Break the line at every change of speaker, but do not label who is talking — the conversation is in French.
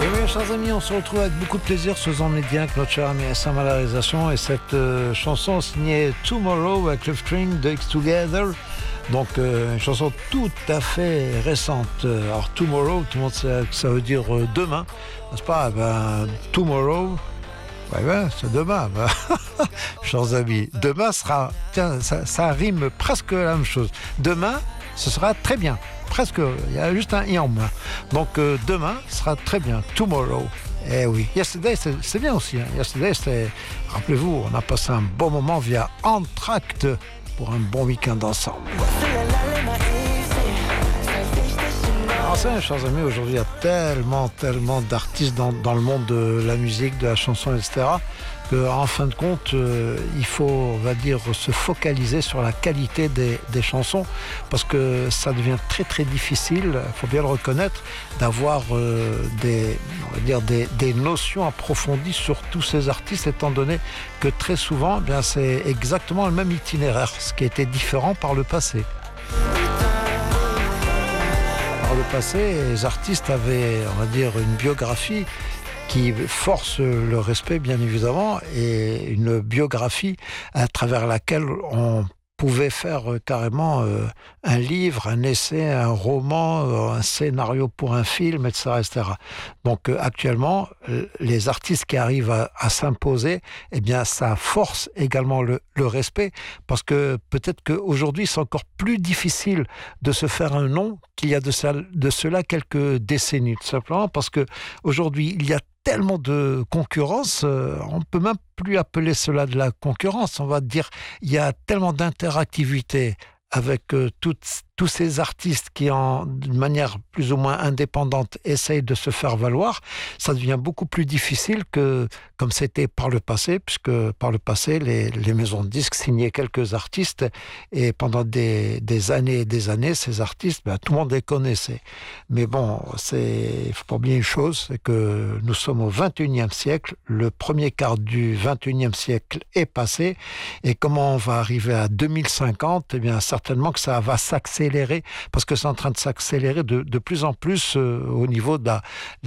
Et oui, chers amis, on se retrouve avec beaucoup de plaisir sur Zone Média avec notre cher ami Sam à la réalisation et cette chanson signée Tomorrow avec le string de X Together. Donc une chanson tout à fait récente. Alors Tomorrow, tout le monde sait que ça veut dire demain, n'est-ce pas? Tomorrow, ouais, c'est demain. Chers amis, demain sera, tiens, ça rime presque la même chose. Demain, ce sera très bien. Presque, il y a juste un i en moins. Donc demain sera très bien. Tomorrow. Eh oui. Yesterday, c'est bien aussi. Hein. Yesterday, rappelez-vous, on a passé un bon moment via Entracte pour un bon week-end ensemble. Alors ça, chers amis, aujourd'hui, il y a tellement d'artistes dans le monde de la musique, de la chanson, etc., qu'en fin de compte, il faut, on va dire, se focaliser sur la qualité des chansons, parce que ça devient très très difficile, il faut bien le reconnaître, d'avoir des notions approfondies sur tous ces artistes, étant donné que très souvent, eh bien, c'est exactement le même itinéraire, ce qui était différent par le passé. Par le passé, les artistes avaient, on va dire, une biographie qui force le respect, bien évidemment, et une biographie à travers laquelle on pouvait faire carrément un livre, un essai, un roman, un scénario pour un film, etc. etc. Donc actuellement, les artistes qui arrivent à s'imposer, eh bien, ça force également le respect, parce que peut-être qu'aujourd'hui, c'est encore plus difficile de se faire un nom qu'il y a de cela quelques décennies, tout simplement parce qu'aujourd'hui, il y a tellement de concurrence, on ne peut même plus appeler cela de la concurrence, on va dire, il y a tellement d'interactivité avec tous ces artistes qui, d'une manière plus ou moins indépendante, essayent de se faire valoir, ça devient beaucoup plus difficile que comme c'était par le passé, puisque par le passé, les maisons de disques signaient quelques artistes et pendant des années et des années, ces artistes, tout le monde les connaissait. Mais bon, il faut pas oublier une chose, c'est que nous sommes au 21e siècle, le premier quart du 21e siècle est passé, et comment on va arriver à 2050, eh bien certainement que ça va s'accélérer, parce que c'est en train de s'accélérer de plus en plus au niveau de la